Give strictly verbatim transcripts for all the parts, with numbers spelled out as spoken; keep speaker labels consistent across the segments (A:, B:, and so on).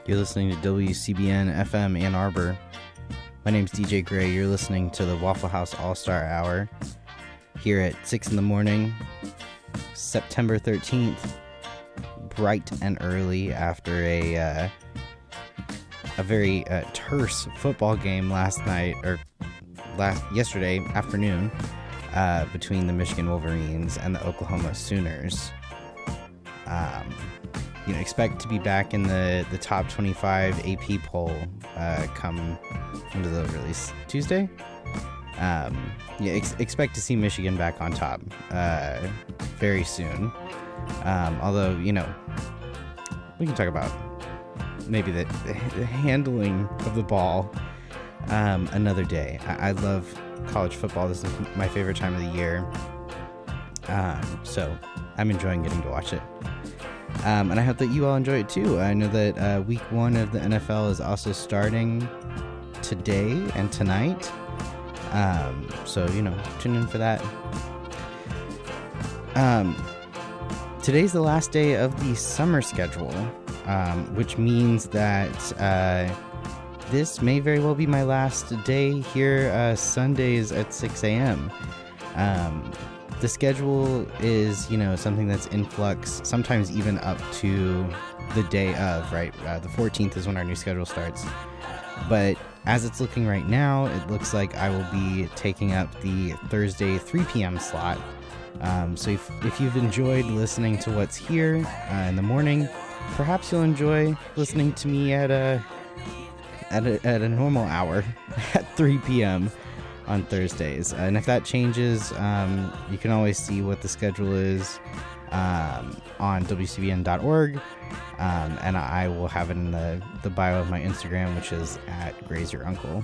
A: You're listening to W C B N F M Ann Arbor. My name's D J Gray. You're listening to the Waffle House All-Star Hour here at six in the morning, September thirteenth, bright and early after a uh, a very uh, terse football game last night, or last yesterday afternoon, uh, between the Michigan Wolverines and the Oklahoma Sooners. Um, you know, expect to be back in the, the top twenty-five A P poll uh, come, when does it release? Tuesday? Um, yeah, ex- expect to see Michigan back on top uh, very soon. Um, although, you know, we can talk about maybe the, the handling of the ball um, another day. I, I love college football. This is my favorite time of the year. Um, so I'm enjoying getting to watch it. Um, and I hope that you all enjoy it too. I know that uh, week one of the N F L is also starting today and tonight. Um, so, you know, tune in for that. Um, today's the last day of the summer schedule, um, which means that uh, this may very well be my last day here uh, Sundays at six a.m. Um, the schedule is, you know, something that's in flux, sometimes even up to the day of, right? Uh, the fourteenth is when our new schedule starts. But as it's looking right now, it looks like I will be taking up the Thursday three p.m. slot. Um, so if, if you've enjoyed listening to what's here uh, in the morning, perhaps you'll enjoy listening to me at a at a, at a normal hour at three p.m. on Thursdays. And if that changes, um, you can always see what the schedule is um, on W C B N dot org. Um, and I will have it in the, the bio of my Instagram, which is at Graze Your Uncle.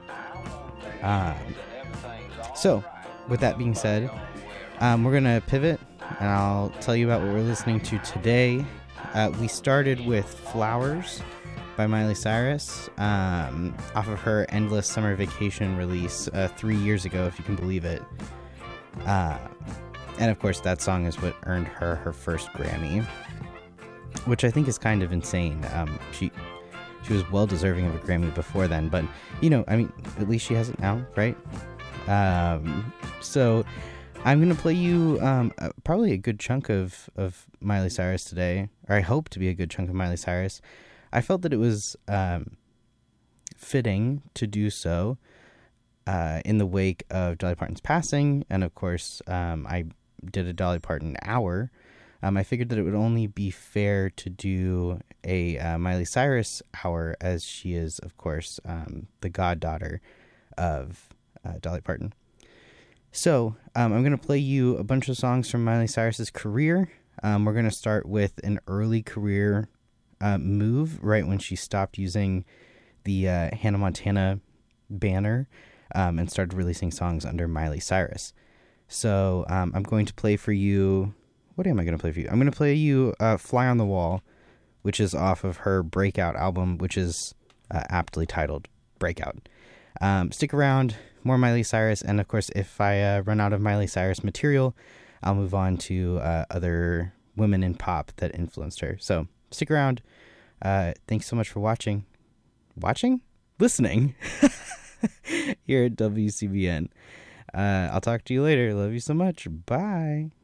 A: Um, so, with that being said, um, we're going to pivot, and I'll tell you about what we're listening to today. Uh, we started with Flowers by Miley Cyrus, um, off of her Endless Summer Vacation release uh, three years ago, if you can believe it. Uh, and of course, that song is what earned her her first Grammy, which I think is kind of insane. Um, she she was well deserving of a Grammy before then, but, you know, I mean, at least she has it now, right? Um, so I'm going to play you um, uh, probably a good chunk of, of Miley Cyrus today, or I hope to be a good chunk of Miley Cyrus. I felt that it was um, fitting to do so uh, in the wake of Dolly Parton's passing, and of course, um, I did a Dolly Parton hour. Um, I figured that it would only be fair to do a uh, Miley Cyrus hour, as she is, of course, um, the goddaughter of uh, Dolly Parton. So um, I'm going to play you a bunch of songs from Miley Cyrus's career. Um, we're going to start with an early career Uh, move right when she stopped using the uh, Hannah Montana banner um, and started releasing songs under Miley Cyrus. So um, I'm going to play for you. What am I going to play for you? I'm going to play you uh, Fly on the Wall, which is off of her Breakout album, which is uh, aptly titled Breakout. Um, stick around, more Miley Cyrus, and of course, if I uh, run out of Miley Cyrus material, I'll move on to uh, other women in pop that influenced her. So stick around. Uh, thanks so much for watching. Watching? Listening. Here at W C B N. Uh, I'll talk to you later. Love you so much. Bye.